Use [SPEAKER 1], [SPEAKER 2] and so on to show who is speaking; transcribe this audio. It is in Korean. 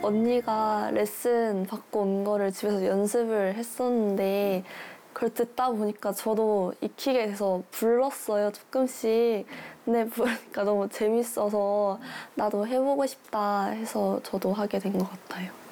[SPEAKER 1] 언니가 레슨 받고 온 거를 집에서 연습을 했었는데 그걸 듣다 보니까 저도 익히게 돼서 불렀어요, 조금씩. 근데 부르니까 너무 재밌어서 나도 해보고 싶다 해서 저도 하게 된 것 같아요.